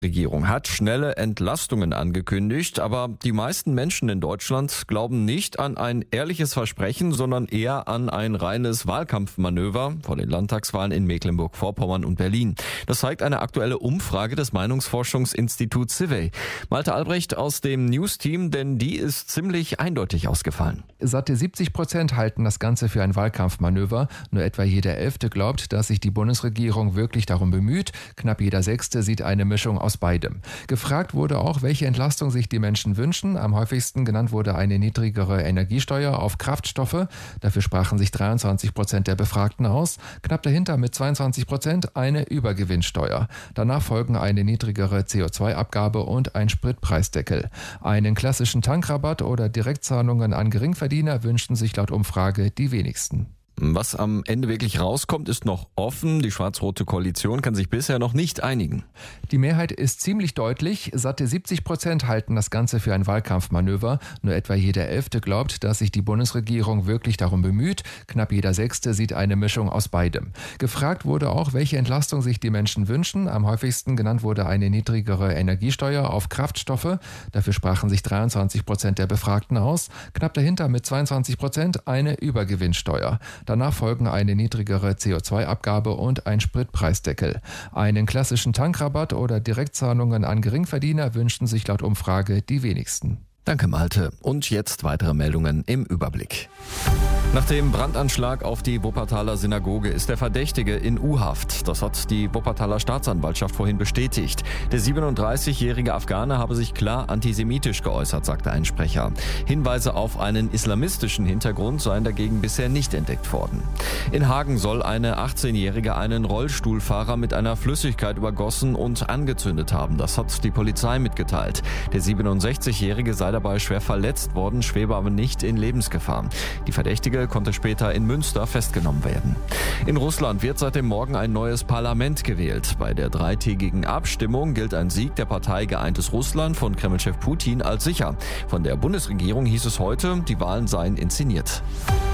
Die Regierung hat schnelle Entlastungen angekündigt, aber die meisten Menschen in Deutschland glauben nicht an ein ehrliches Versprechen, sondern eher an ein reines Wahlkampfmanöver vor den Landtagswahlen in Mecklenburg-Vorpommern und Berlin. Das zeigt eine aktuelle Umfrage des Meinungsforschungsinstituts Civey. Malte Albrecht aus dem News-Team, denn die ist ziemlich eindeutig ausgefallen. Satte 70% halten das Ganze für ein Wahlkampfmanöver. Nur etwa jeder 11. glaubt, dass sich die Bundesregierung wirklich darum bemüht. Knapp jeder 6. sieht eine Mischung aus beidem. Gefragt wurde auch, welche Entlastung sich die Menschen wünschen. Am häufigsten genannt wurde eine niedrigere Energiesteuer auf Kraftstoffe. Dafür sprachen sich 23% der Befragten aus. Knapp dahinter mit 22% eine Übergewinnsteuer. Danach folgen eine niedrigere CO2-Abgabe und ein Spritpreisdeckel. Einen klassischen Tankrabatt oder Direktzahlungen an Geringverdiener wünschen sich laut Umfrage die wenigsten. Was am Ende wirklich rauskommt, ist noch offen. Die schwarz-rote Koalition kann sich bisher noch nicht einigen. Die Mehrheit ist ziemlich deutlich. Satte 70% halten das Ganze für ein Wahlkampfmanöver. Nur etwa jeder 11. glaubt, dass sich die Bundesregierung wirklich darum bemüht. Knapp jeder 6. sieht eine Mischung aus beidem. Gefragt wurde auch, welche Entlastung sich die Menschen wünschen. Am häufigsten genannt wurde eine niedrigere Energiesteuer auf Kraftstoffe. Dafür sprachen sich 23% der Befragten aus. Knapp dahinter mit 22% eine Übergewinnsteuer. Danach folgen eine niedrigere CO2-Abgabe und ein Spritpreisdeckel. Einen klassischen Tankrabatt oder Direktzahlungen an Geringverdiener wünschen sich laut Umfrage die wenigsten. Danke, Malte. Und jetzt weitere Meldungen im Überblick. Nach dem Brandanschlag auf die Wuppertaler Synagoge ist der Verdächtige in U-Haft. Das hat die Wuppertaler Staatsanwaltschaft vorhin bestätigt. Der 37-jährige Afghane habe sich klar antisemitisch geäußert, sagte ein Sprecher. Hinweise auf einen islamistischen Hintergrund seien dagegen bisher nicht entdeckt worden. In Hagen soll eine 18-jährige einen Rollstuhlfahrer mit einer Flüssigkeit übergossen und angezündet haben. Das hat die Polizei mitgeteilt. Der 67-jährige sei dabei schwer verletzt worden, schwebe aber nicht in Lebensgefahr. Die Verdächtige konnte später in Münster festgenommen werden. In Russland wird seit dem Morgen ein neues Parlament gewählt. Bei der dreitägigen Abstimmung gilt ein Sieg der Partei Geeintes Russland von Kremlchef Putin als sicher. Von der Bundesregierung hieß es heute, die Wahlen seien inszeniert.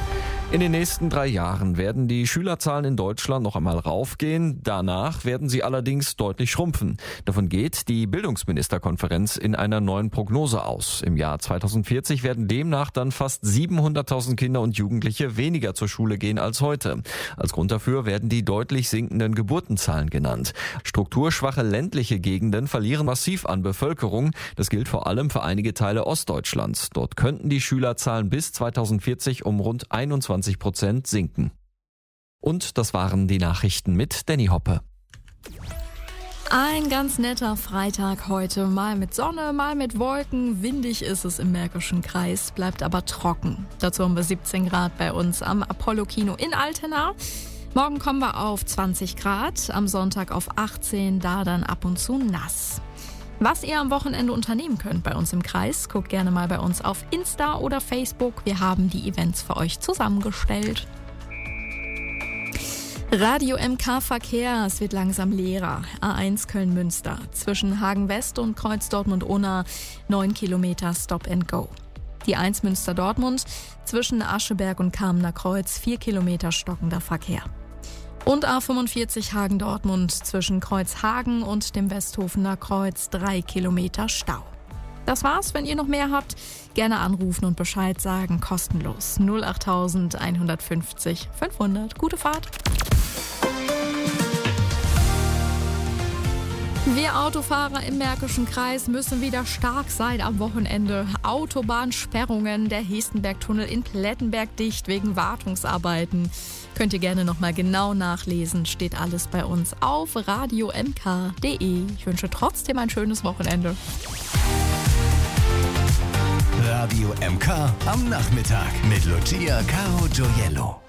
In den nächsten 3 Jahren werden die Schülerzahlen in Deutschland noch einmal raufgehen. Danach werden sie allerdings deutlich schrumpfen. Davon geht die Bildungsministerkonferenz in einer neuen Prognose aus. Im Jahr 2040 werden demnach dann fast 700.000 Kinder und Jugendliche weniger zur Schule gehen als heute. Als Grund dafür werden die deutlich sinkenden Geburtenzahlen genannt. Strukturschwache ländliche Gegenden verlieren massiv an Bevölkerung. Das gilt vor allem für einige Teile Ostdeutschlands. Dort könnten die Schülerzahlen bis 2040 um rund 21% sinken. Und das waren die Nachrichten mit Danny Hoppe. Ein ganz netter Freitag heute. Mal mit Sonne, mal mit Wolken. Windig ist es im Märkischen Kreis, bleibt aber trocken. Dazu haben wir 17 Grad bei uns am Apollo-Kino in Altena. Morgen kommen wir auf 20 Grad, am Sonntag auf 18, da dann ab und zu nass. Was ihr am Wochenende unternehmen könnt bei uns im Kreis, guckt gerne mal bei uns auf Insta oder Facebook. Wir haben die Events für euch zusammengestellt. Radio MK Verkehr, es wird langsam leerer. A1 Köln-Münster, zwischen Hagen-West und Kreuz Dortmund-Unna 9 Kilometer Stop and Go. Die 1 Münster-Dortmund, zwischen Ascheberg und Kamener Kreuz 4 Kilometer stockender Verkehr. Und A45 Hagen-Dortmund, zwischen Kreuzhagen und dem Westhofener Kreuz 3 Kilometer Stau. Das war's. Wenn ihr noch mehr habt, gerne anrufen und Bescheid sagen. Kostenlos 08000 150 500. Gute Fahrt. Wir Autofahrer im Märkischen Kreis müssen wieder stark sein am Wochenende. Autobahnsperrungen, der Hestenbergtunnel in Plettenberg dicht wegen Wartungsarbeiten. Könnt ihr gerne nochmal genau nachlesen, steht alles bei uns auf radiomk.de. Ich wünsche trotzdem ein schönes Wochenende. Radio MK am Nachmittag mit Lucia Caro Gioiello.